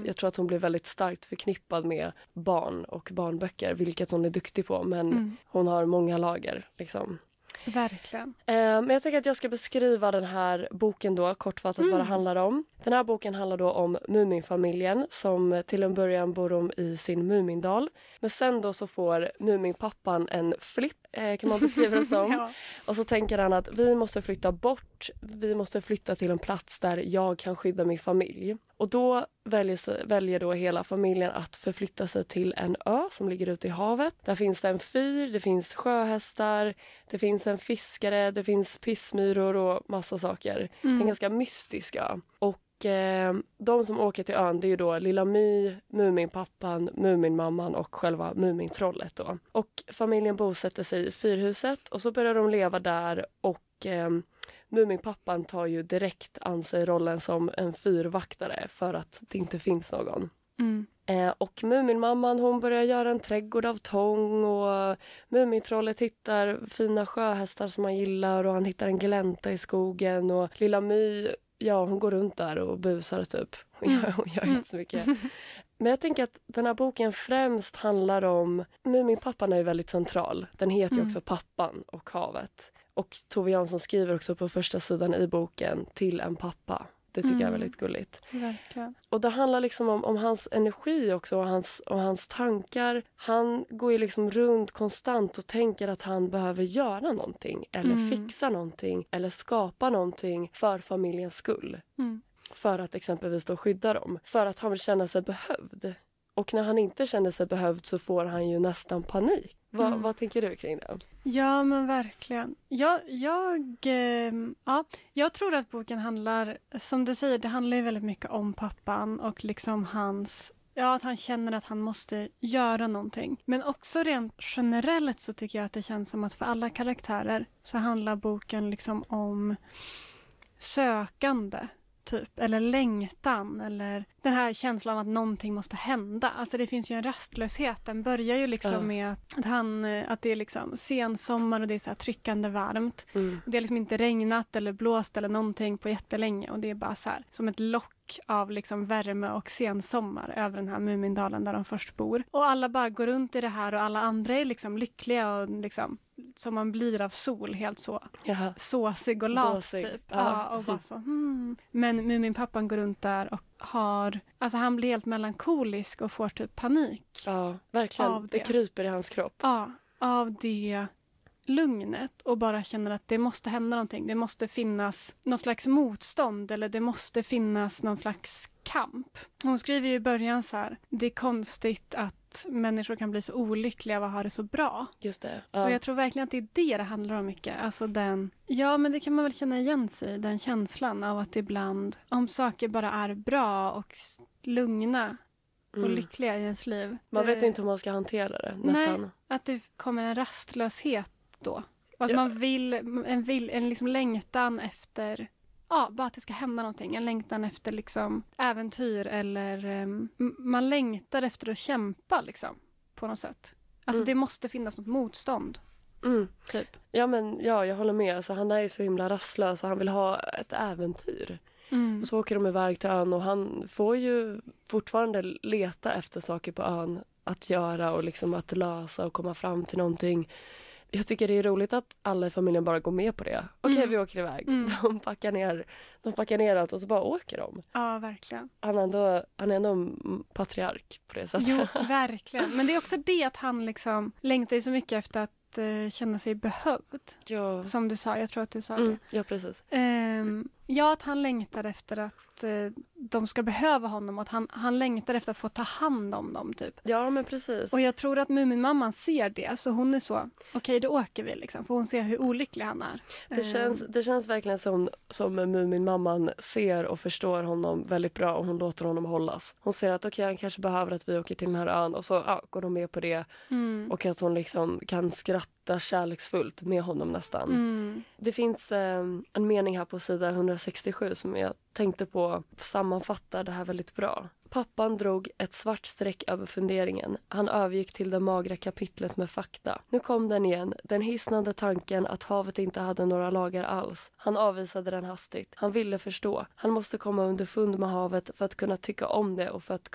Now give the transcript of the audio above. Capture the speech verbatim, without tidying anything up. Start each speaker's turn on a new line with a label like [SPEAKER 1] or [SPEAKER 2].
[SPEAKER 1] mm. jag tror att hon blir väldigt starkt förknippad med barn och barnböcker, vilket hon är duktig på, men mm. hon har många lager liksom.
[SPEAKER 2] Verkligen.
[SPEAKER 1] Eh, men jag tänker att jag ska beskriva den här boken då, kortfattat mm. vad det handlar om. Den här boken handlar då om Muminfamiljen som till en början bor de i sin Mumindal. Men sen då så får Muminpappan en flipp, eh, kan man beskriva det som. ja. Och så tänker han att vi måste flytta bort, vi måste flytta till en plats där jag kan skydda min familj. Och då väljer, väljer då hela familjen att förflytta sig till en ö som ligger ute i havet. Där finns det en fyr, det finns sjöhästar, det finns en fiskare, det finns pissmyror och massa saker. Mm. Det är en ganska mystisk ö. Och eh, de som åker till ön, det är ju då Lilla My, Muminpappan, Muminmamman och själva Mumintrollet då. Och familjen bosätter sig i fyrhuset och så börjar de leva där och... Eh, Muminpappan tar ju direkt an sig rollen som en fyrvaktare för att det inte finns någon. Mm. Eh, och Muminmamman hon börjar göra en trädgård av tång och Mumintrollet hittar fina sjöhästar som han gillar och han hittar en glänta i skogen och Lilla My, ja hon går runt där och busar typ. Hon gör, hon gör inte så mycket. Men jag tänker att den här boken främst handlar om... Muminpappan är ju väldigt central. Den heter ju också Pappan och havet. Och Tove Jansson skriver också på första sidan i boken till en pappa. Det tycker mm. jag är väldigt gulligt.
[SPEAKER 2] Verkligen.
[SPEAKER 1] Och det handlar liksom om, om hans energi också och hans, och hans tankar. Han går ju liksom runt konstant och tänker att han behöver göra någonting. Eller mm. fixa någonting. Eller skapa någonting för familjens skull. Mm. För att exempelvis då skydda dem. För att han vill känna sig behövd. Och när han inte känner sig behövd så får han ju nästan panik. Va, mm. Vad tänker du kring det?
[SPEAKER 2] Ja, men verkligen. Jag, jag, eh, ja, jag tror att boken handlar, som du säger, det handlar ju väldigt mycket om pappan och liksom hans... Ja, att han känner att han måste göra någonting. Men också rent generellt så tycker jag att det känns som att för alla karaktärer så handlar boken liksom om sökande. Typ, eller längtan, eller den här känslan av att någonting måste hända. Alltså det finns ju en rastlöshet. Den börjar ju liksom mm. med att, han, att det är liksom sensommar och det är så här tryckande varmt. Mm. Det har liksom inte regnat eller blåst eller någonting på jättelänge. Och det är bara så här, som ett lock av liksom värme och sensommar över den här Mumindalen där de först bor. Och alla bara går runt i det här och alla andra är liksom lyckliga och liksom... som man blir av sol, helt så Jaha. såsig och lat Dåsig. typ. Ja. Ja, och bara så, hmm. Men Muminpappan går runt där och har, alltså han blir helt melankolisk och får typ panik.
[SPEAKER 1] Ja, verkligen. Av det. det kryper i hans kropp.
[SPEAKER 2] Ja, av det lugnet och bara känner att det måste hända någonting. Det måste finnas någon slags motstånd eller det måste finnas någon slags kamp. Hon skriver ju i början så här, det är konstigt att människor kan bli så olyckliga och ha det så bra.
[SPEAKER 1] Just det. Ja.
[SPEAKER 2] Och jag tror verkligen att det är det det handlar om mycket. Alltså den, ja men det kan man väl känna igen sig, den känslan av att ibland, om saker bara är bra och lugna och mm. lyckliga i ens liv.
[SPEAKER 1] Man
[SPEAKER 2] det,
[SPEAKER 1] vet inte hur man ska hantera det nästan.
[SPEAKER 2] Nej, att det kommer en rastlöshet då. Och att
[SPEAKER 1] ja.
[SPEAKER 2] man vill, en, vill, en liksom längtan efter... Ja, bara att det ska hända någonting. En längtan efter liksom äventyr eller um, man längtar efter att kämpa liksom på något sätt. Alltså mm. det måste finnas något motstånd.
[SPEAKER 1] Mm.
[SPEAKER 2] Typ.
[SPEAKER 1] Ja men ja, jag håller med. Alltså, han är ju så himla rastlös och han vill ha ett äventyr. Mm. Och så åker de iväg till ön och han får ju fortfarande leta efter saker på ön att göra och liksom att lösa och komma fram till någonting. Jag tycker det är roligt att alla i familjen bara går med på det. Okej, mm. vi åker iväg. Mm. De packar ner, de packar ner allt och så bara åker de.
[SPEAKER 2] Ja, verkligen.
[SPEAKER 1] Han är ändå, han är ändå en patriark på det sättet.
[SPEAKER 2] Jo, verkligen. Men det är också det att han liksom längtar så mycket efter att uh, känna sig behövd.
[SPEAKER 1] Ja.
[SPEAKER 2] Som du sa, jag tror att du sa
[SPEAKER 1] mm.
[SPEAKER 2] det.
[SPEAKER 1] Ja, precis.
[SPEAKER 2] Um, ja, att han längtar efter att uh, de ska behöva honom. Och att han, han längtar efter att få ta hand om dem, typ.
[SPEAKER 1] Ja, men precis.
[SPEAKER 2] Och jag tror att Muminmamman ser det. Så hon är så, okej, okay, då åker vi liksom. För hon ser hur olycklig han är.
[SPEAKER 1] Det känns, det känns verkligen som, som Muminmamman ser och förstår honom väldigt bra. Och hon låter honom hållas. Hon ser att okej, okay, han kanske behöver att vi åker till den här ön. Och så ja, går de med på det. Mm. Och att hon liksom kan skratta kärleksfullt med honom nästan. Mm. Det finns eh, en mening här på sida hundrasextiosju som jag tänkte på sammanfattar det här väldigt bra. Pappan drog ett svart streck över funderingen. Han övergick till det magra kapitlet med fakta. Nu kom den igen, den hisnande tanken att havet inte hade några lagar alls. Han avvisade den hastigt. Han ville förstå. Han måste komma underfund med havet för att kunna tycka om det och för att